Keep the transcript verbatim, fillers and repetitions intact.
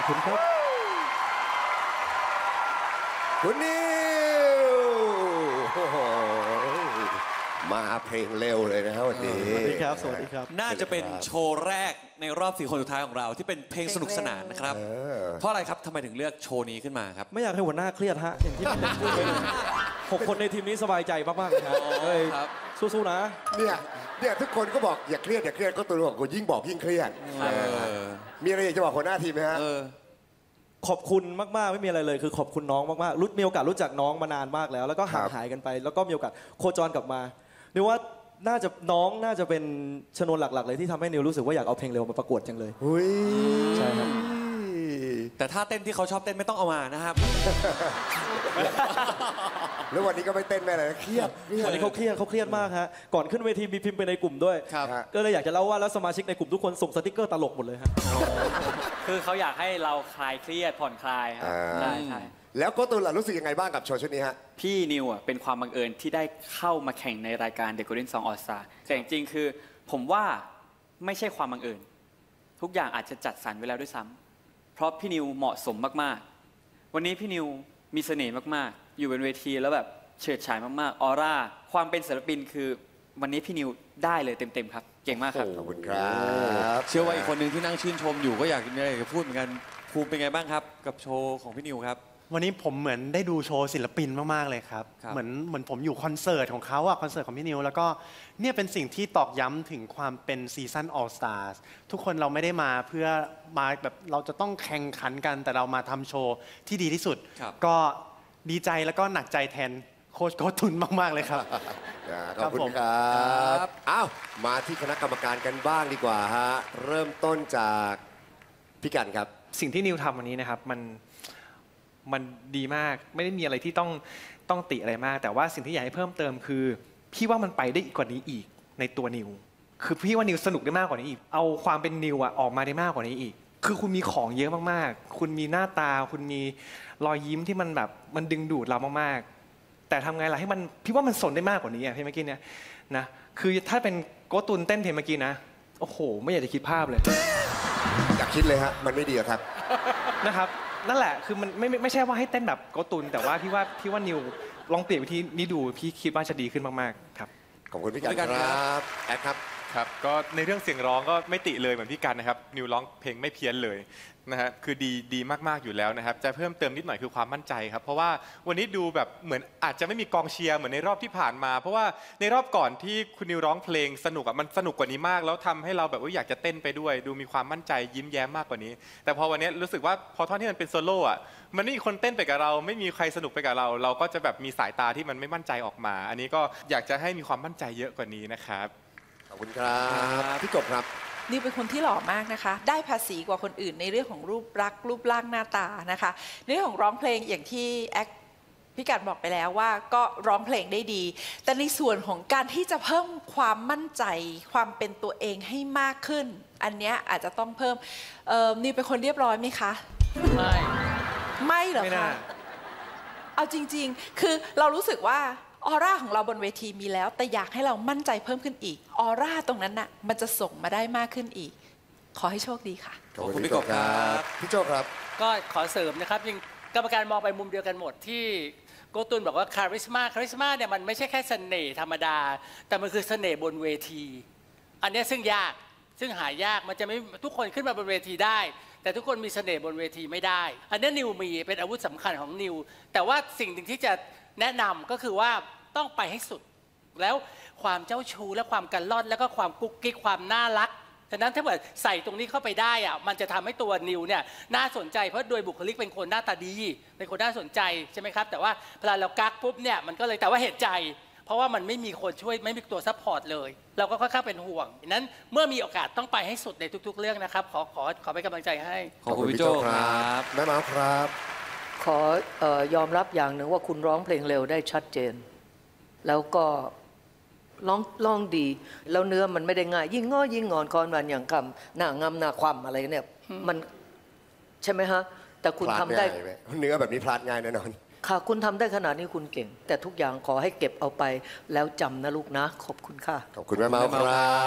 คุณครับคุณนิวมาเพลงเร็วเลยนะครับวันนี้สวัสดีครับสวัสดีครับน่าจะเป็นโชว์แรกในรอบสี่คนสุดท้ายของเราที่เป็นเพลงสนุกสนานนะครับเพราะอะไรครับทำไมถึงเลือกโชว์นี้ขึ้นมาครับไม่อยากให้หัวหน้าเครียดฮะอย่างที่พี่พูดไปหกคนในทีมนี้สบายใจมากๆเลยครับสู้ๆนะเนี่ยเนี่ยทุกคนก็บอกอย่าเครียดอย่าเครียดก็ตัวบอกกูยิ่งบอกยิ่งเครียดมีอะไรอยากจะบอกหัวหน้าทีมไหมฮะขอบคุณมากๆไม่มีอะไรเลยคือขอบคุณน้องมากๆรู้มีโอกาสรู้จักน้องมานานมากแล้วแล้วก็ห่างหายกันไปแล้วก็มีโอกาสโคจรกลับมานิวว่าน่าจะน้องน่าจะเป็นชนวนหลักๆเลยที่ทำให้นิวรู้สึกว่าอยากเอาเพลงเร็วมาประกวดจังเลยใช่ครับแต่ถ้าเต้นที่เขาชอบเต้นไม่ต้องเอามานะครับแล้ววันนี้ก็ไม่เต้นแม่เลยเครียดวันนี้เขาเครียดเขาเครียดมากฮะก่อนขึ้นเวทีมีพิมพ์ไปในกลุ่มด้วยก็เลยอยากจะเล่าว่าแล้วสมาชิกในกลุ่มทุกคนส่งสติกเกอร์ตลกหมดเลยฮะคือเขาอยากให้เราคลายเครียดผ่อนคลายครับใช่ใช่แล้วก็ตัวหล่ะรู้สึกยังไงบ้างกับโชว์ชุดนี้ฮะพี่นิวอ่ะเป็นความบังเอิญที่ได้เข้ามาแข่งในรายการ The Golden Song All Star แต่จริงๆคือผมว่าไม่ใช่ความบังเอิญทุกอย่างอาจจะจัดสรรไว้แล้วด้วยซ้ำเพราะพี่นิวเหมาะสมมากๆวันนี้พี่นิวมีเสน่ห์มากๆอยู่บนเวทีแล้วแบบเฉิดฉายมากๆออร่าความเป็นศิลปินคือวันนี้พี่นิวได้เลยเต็มๆครับเก่งมากครับขอบคุณครับเชื่อว่าอีกคนหนึ่งที่นั่งชื่นชมอยู่ก็อยากจะพูดเหมือนกันภูมิเป็นไงบ้างครับกับโชว์ของพี่นิวครับวันนี้ผมเหมือนได้ดูโชว์ศิลปินมากๆเลยครับเหมือนเหมือนผมอยู่คอนเสิร์ตของเขาอะคอนเสิร์ตของพี่นิวแล้วก็เนี่ยเป็นสิ่งที่ตอกย้ำถึงความเป็นซีซั่น All Stars ทุกคนเราไม่ได้มาเพื่อมาแบบเราจะต้องแข่งขันกันแต่เรามาทำโชว์ที่ดีที่สุดก็ดีใจแล้วก็หนักใจแทนโค้ชโกตุนมากๆเลยครับขอบคุณครับอ้าวมาที่คณะกรรมการกันบ้างดีกว่าฮะเริ่มต้นจากพี่กันครับสิ่งที่นิวทำวันนี้นะครับมันมันดีมากไม่ได้มีอะไรที่ต้องต้องติอะไรมากแต่ว่าสิ่งที่อยากให้เพิ่มเติมคือพี่ว่ามันไปได้อีกกว่านี้อีกในตัวนิวคือพี่ว่านิวสนุกได้มากกว่านี้อีกเอาความเป็นนิวอะออกมาได้มากกว่านี้อีกคือคุณมีของเยอะมากๆคุณมีหน้าตาคุณมีรอยยิ้มที่มันแบบมันดึงดูดเรามากๆแต่ทำไงล่ะให้มันพี่ว่ามันสนได้มากกว่านี้อะเพลงเมื่อกี้เนี่ยนะคือถ้าเป็นโกตุนเต้นเพลงเมื่อกี้นะโอ้โหไม่อยากจะคิดภาพเลยอยากคิดเลยฮะมันไม่ดีครับนะครับนั่นแหละคือมันไม่ไม่ใช่ว่าให้เต้นแบบโกตุนแต่ว่าพี่ว่าพี่ว่านิวลองเปลี่ยนวิธีนี้ดูพี่คิดว่าจะดีขึ้นมากๆครับขอบคุณพี่กันครับแอดครับครับก็ในเรื่องเสียงร้องก็ไม่ติเลยเหมือนพี่กันนะครับนิวร้องเพลงไม่เพี้ยนเลยนะฮะคือดีดีมากๆอยู่แล้วนะครับจะเพิ่มเติมนิดหน่อยคือความมั่นใจครับเพราะว่าวันนี้ดูแบบเหมือนอาจจะไม่มีกองเชียร์เหมือนในรอบที่ผ่านมาเพราะว่าในรอบก่อนที่คุณนิวร้องเพลงสนุกอ่ะมันสนุกกว่านี้มากแล้วทำให้เราแบบว่าอยากจะเต้นไปด้วยดูมีความมั่นใจยิ้มแย้มมากกว่านี้แต่พอวันนี้รู้สึกว่าพอท่อนที่มันเป็นโซโล่อ่ะมันไม่มีคนเต้นไปกับเราไม่มีใครสนุกไปกับเราเราก็จะแบบมีสายตาที่มันไม่มั่นใจออกมาอันนี้ก็อยากจะให้มีความมั่นใจเยอะกว่านี้นะครับขอบคุณครับพี่กบครับนิวเป็นคนที่หล่อมากนะคะได้ภาษีกว่าคนอื่นในเรื่องของรูปลักษณ์รูปร่างหน้าตานะคะในเรื่องของร้องเพลงอย่างที่แอคพี่กัดบอกไปแล้วว่าก็ร้องเพลงได้ดีแต่ในส่วนของการที่จะเพิ่มความมั่นใจความเป็นตัวเองให้มากขึ้นอันนี้อาจจะต้องเพิ่มนิวเป็นคนเรียบร้อยไหมคะไม่ไม่หรอคะเอาจริงๆคือเรารู้สึกว่าออร่าของเราบนเวทีมีแล้วแต่อยากให้เรามั่นใจเพิ่มขึ้นอีกออร่าตรงนั้นน่ะมันจะส่งมาได้มากขึ้นอีกขอให้โชคดีค่ะขอบคุณพี่กบครับพี่โจครับก็ขอเสริมนะครับยังกรรมการมองไปมุมเดียวกันหมดที่โกตุนบอกว่าคาริสมาคาริสมาเนี่ยมันไม่ใช่แค่เสน่ห์ธรรมดาแต่มันคือเสน่ห์บนเวทีอันนี้ซึ่งยากซึ่งหายากมันจะไม่ทุกคนขึ้นมาบนเวทีได้แต่ทุกคนมีเสน่ห์บนเวทีไม่ได้อันนี้นิวมีเป็นอาวุธสำคัญของนิวแต่ว่าสิ่งหนึ่งที่จะแนะนำก็คือว่าต้องไปให้สุดแล้วความเจ้าชู้และความกันล่อนแล้วก็ความกุ๊กกิ๊กความน่ารักฉะนั้นถ้าเกิดใส่ตรงนี้เข้าไปได้อะมันจะทำให้ตัวนิวเนี่ยน่าสนใจเพราะโดยบุคลิกเป็นคนหน้าตาดีเป็นคนน่าสนใจใช่ไหมครับแต่ว่าเวลาเรากักปุ๊บเนี่ยมันก็เลยแต่ว่าเหตุใจเพราะว่ามันไม่มีคนช่วยไม่มีตัวซัพพอร์ตเลยเราก็ค่อนข้างเป็นห่วงนั้นเมื่อมีโอกาสต้องไปให้สุดในทุกๆเรื่องนะครับขอขอขอเป็นกำลังใจให้ขอบคุณพี่โจ้ครับแม่มาครับขอยอมรับอย่างหนึ่งว่าคุณร้องเพลงเร็วได้ชัดเจนแล้วก็ร้องร้องดีแล้วเนื้อมันไม่ได้ง่ายยิ่งง้อยิ่งงอนคอนวันอย่างคำหน้างำหน้าความอะไรเนี่ยมันใช่ไหมฮะแต่คุณทำได้เนื้อแบบนี้พลาดง่ายแน่นอนค่ะคุณทำได้ขนาดนี้คุณเก่งแต่ทุกอย่างขอให้เก็บเอาไปแล้วจำนะลูกนะขอบคุณค่ะขอบคุณแม่เมาครับ